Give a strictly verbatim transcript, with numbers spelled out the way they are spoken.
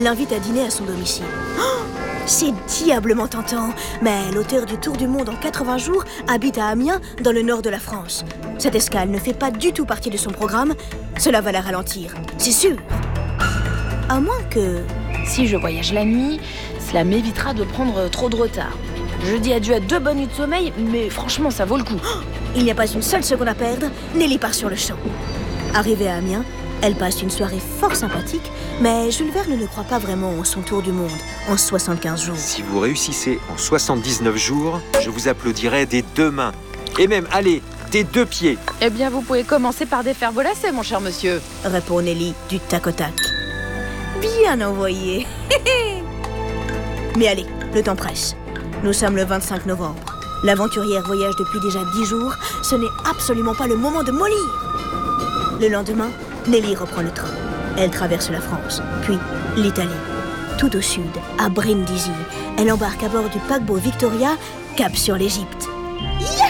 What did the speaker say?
l'invite à dîner à son domicile. Oh, c'est diablement tentant, mais l'auteur du Tour du monde en quatre-vingts jours habite à Amiens, dans le nord de la France. Cette escale ne fait pas du tout partie de son programme, cela va la ralentir, c'est sûr. À moins que... Si je voyage la nuit, cela m'évitera de prendre trop de retard. Je dis adieu à deux bonnes nuits de sommeil, mais franchement, ça vaut le coup. Oh, il n'y a pas une seule seconde à perdre, Nelly part sur le champ. Arrivée à Amiens, elle passe une soirée fort sympathique, mais Jules Verne ne croit pas vraiment en son tour du monde en soixante-quinze jours. Si vous réussissez en soixante-dix-neuf jours, je vous applaudirai des deux mains. Et même, allez, des deux pieds. Eh bien, vous pouvez commencer par défaire vos lacets, mon cher monsieur. Répond Nelly du tac au tac. Bien envoyé. Mais allez, le temps presse. Nous sommes le vingt-cinq novembre. L'aventurière voyage depuis déjà dix jours. Ce n'est absolument pas le moment de mollir. Le lendemain, Nelly reprend le train. Elle traverse la France, puis l'Italie. Tout au sud, à Brindisi, elle embarque à bord du paquebot Victoria, cap sur l'Égypte. Yeah!